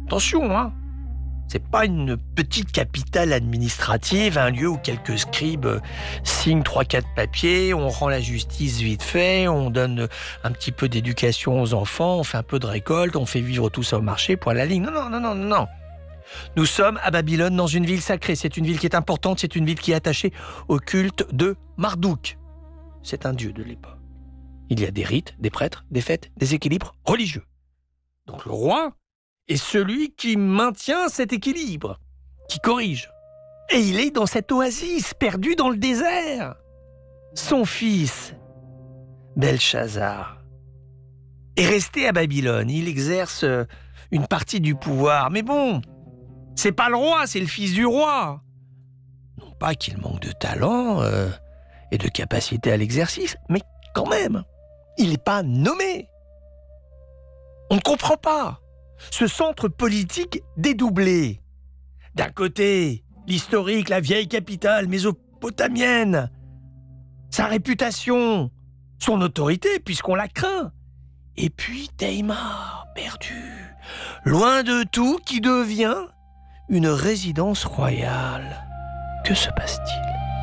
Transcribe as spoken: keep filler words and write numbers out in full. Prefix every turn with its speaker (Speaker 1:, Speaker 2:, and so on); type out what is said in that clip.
Speaker 1: Attention, hein, c'est pas une petite capitale administrative, un lieu où quelques scribes signent trois quatre papiers, on rend la justice vite fait, on donne un petit peu d'éducation aux enfants, on fait un peu de récolte, on fait vivre tout ça au marché, point à la ligne. Non, non, non, non, non. Nous sommes à Babylone, dans une ville sacrée. C'est une ville qui est importante, c'est une ville qui est attachée au culte de Marduk. C'est un dieu de l'époque. Il y a des rites, des prêtres, des fêtes, des équilibres religieux. Donc le roi est celui qui maintient cet équilibre, qui corrige. Et il est dans cette oasis, perdu dans le désert. Son fils, Belshazzar, est resté à Babylone. Il exerce une partie du pouvoir. Mais bon, c'est pas le roi, c'est le fils du roi. Non pas qu'il manque de talent euh, et de capacité à l'exercice, mais quand même, il n'est pas nommé. On ne comprend pas. Ce centre politique dédoublé. D'un côté, l'historique, la vieille capitale mésopotamienne, sa réputation, son autorité, puisqu'on la craint. Et puis Teimar, perdu, loin de tout, qui devient une résidence royale. Que se passe-t-il ?